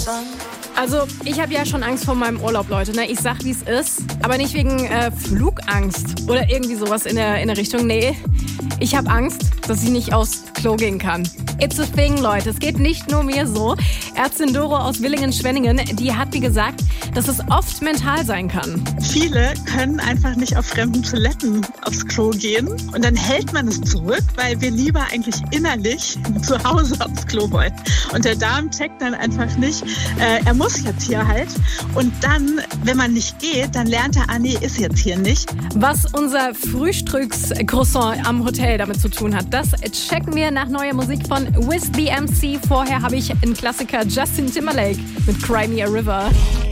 Also, ich habe ja schon Angst vor meinem Urlaub, Leute. Ne? Ich sag, wie es ist. Aber nicht wegen Flugangst oder irgendwie sowas in der Richtung. Nee, ich habe Angst, dass ich nicht aufs Klo gehen kann. It's a thing, Leute. Es geht nicht nur mir so. Ärztin Doro aus Villingen-Schwenningen, die hat mir gesagt, dass es oft mental sein kann. Viele können einfach nicht auf fremden Toiletten aufs Klo gehen. Und dann hält man es zurück, weil wir lieber eigentlich innerlich zu Hause aufs Klo wollen. Und der Darm checkt dann einfach nicht, er muss jetzt hier halt. Und dann, wenn man nicht geht, dann lernt er, nee, ist jetzt hier nicht. Was unser Frühstückscroissant am Hotel damit zu tun hat, das checken wir nach neuer Musik von Wiz the MC. Vorher habe ich einen Klassiker, Justin Timberlake mit Cry Me a River.